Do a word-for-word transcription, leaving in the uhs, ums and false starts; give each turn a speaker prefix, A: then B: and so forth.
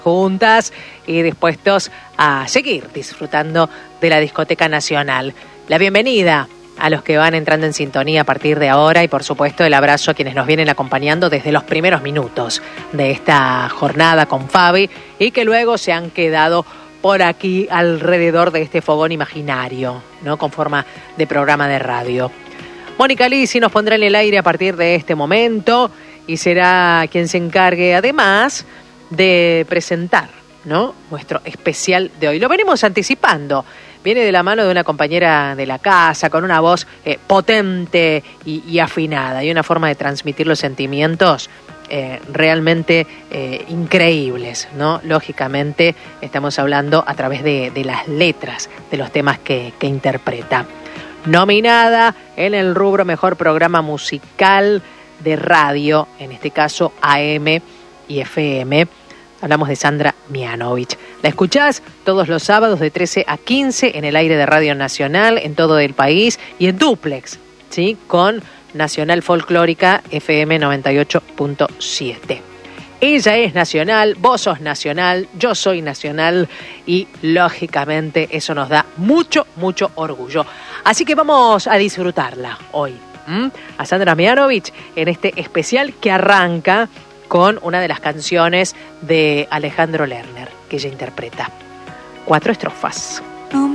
A: juntas y dispuestos a seguir disfrutando de la Discoteca Nacional. La bienvenida a los que van entrando en sintonía a partir de ahora y por supuesto el abrazo a quienes nos vienen acompañando desde los primeros minutos de esta jornada con Fabi y que luego se han quedado por aquí alrededor de este fogón imaginario, ¿no? Con forma de programa de radio. Mónica Lisi nos pondrá en el aire a partir de este momento y será quien se encargue además de presentar, ¿no?, nuestro especial de hoy. Lo venimos anticipando. Viene de la mano de una compañera de la casa, con una voz eh, potente y, y afinada, y una forma de transmitir los sentimientos eh, realmente eh, increíbles, ¿no? Lógicamente, estamos hablando a través de, de las letras de los temas que, que interpreta. Nominada en el rubro Mejor Programa Musical de Radio, en este caso A M y F M. Hablamos de Sandra Mianovich. La escuchás todos los sábados de trece a quince en el aire de Radio Nacional, en todo el país y en duplex, ¿sí?, con Nacional Folclórica F M noventa y ocho punto siete. Ella es nacional, vos sos nacional, yo soy nacional y lógicamente eso nos da mucho, mucho orgullo. Así que vamos a disfrutarla hoy, ¿Mm? a Sandra Mianovich en este especial que arranca con una de las canciones de Alejandro Lerner que ella interpreta. Cuatro estrofas.